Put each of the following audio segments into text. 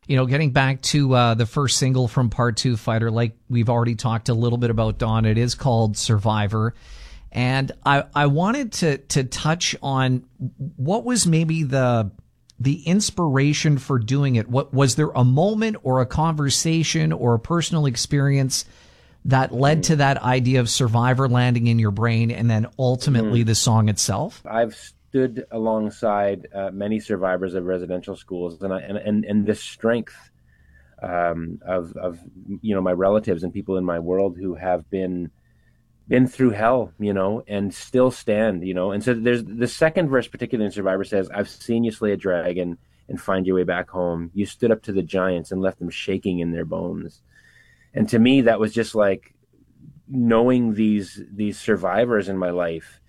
Getting back to the first single from Part 2, Fighter, like we've already talked a little bit about, Don, it is called Survivor. And I wanted to touch on what was maybe the inspiration for doing it. What was there a moment or a conversation or a personal experience that led to that idea of Survivor landing in your brain and then ultimately the song itself? I've stood alongside many survivors of residential schools, and the strength of my relatives and people in my world who have been through hell, and still stand, And so there's the second verse, particularly in Survivor, says, "I've seen you slay a dragon and find your way back home. You stood up to the giants and left them shaking in their bones." And to me, that was just like knowing these survivors in my life,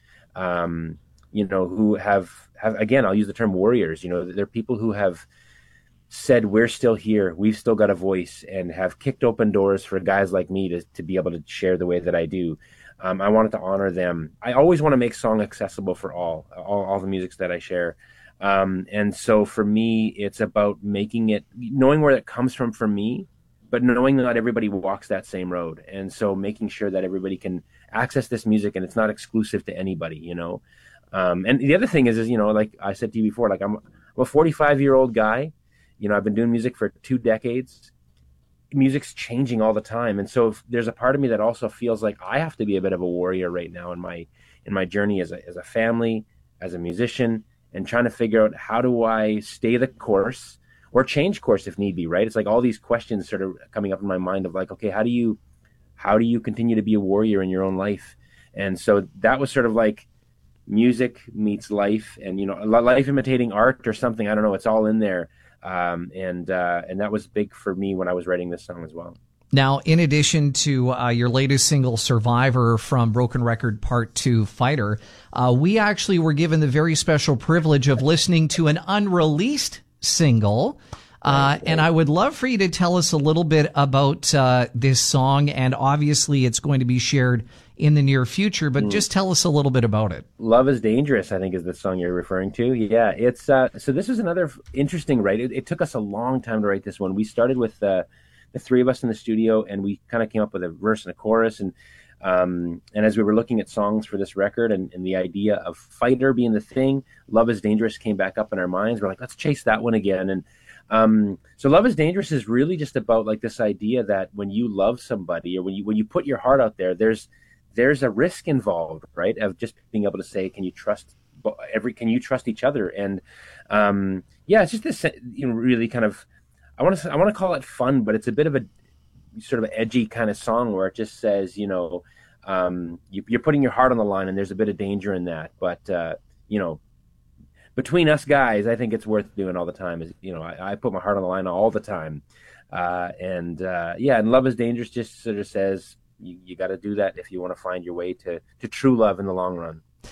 who have again, I'll use the term warriors. They're people who have said, "We're still here. We've still got a voice," and have kicked open doors for guys like me to be able to share the way that I do. I wanted to honor them. I always want to make song accessible for all the musics that I share. And so for me, it's about making it, knowing where it comes from for me, but knowing that not everybody walks that same road. And so making sure that everybody can access this music and it's not exclusive to anybody, And the other thing is, like I said to you before, like I'm a 45-year-old guy. I've been doing music for 2 decades. Music's changing all the time. And so there's a part of me that also feels like I have to be a bit of a warrior right now in my journey as a family, as a musician, and trying to figure out how do I stay the course or change course if need be, right? It's like all these questions sort of coming up in my mind of like, okay, how do you continue to be a warrior in your own life? And so that was sort of like music meets life, and life imitating art or something. I don't know. It's all in there, and that was big for me when I was writing this song as well. Now, in addition to your latest single, Survivor, from Broken Record Part 2, Fighter, we actually were given the very special privilege of listening to an unreleased single. And I would love for you to tell us a little bit about this song. And obviously, it's going to be shared in the near future, but just tell us a little bit about it. Love is Dangerous, I think, is the song you're referring to. Yeah, it's so this was another interesting write. It took us a long time to write this one. We started with the 3 of us in the studio, and we kind of came up with a verse and a chorus. And as we were looking at songs for this record and the idea of Fighter being the thing, Love is Dangerous came back up in our minds. We're like, let's chase that one again. And so Love is Dangerous is really just about like this idea that when you love somebody, or when you put your heart out there, there's a risk involved, right? Of just being able to say, can you trust each other? And it's just this really kind of, I want to call it fun, but it's a bit of a sort of edgy kind of song where it just says, you're putting your heart on the line, and there's a bit of danger in that. But between us guys, I think it's worth doing all the time. I put my heart on the line all the time. And Love is Dangerous just sort of says, you got to do that if you want to find your way to true love in the long run.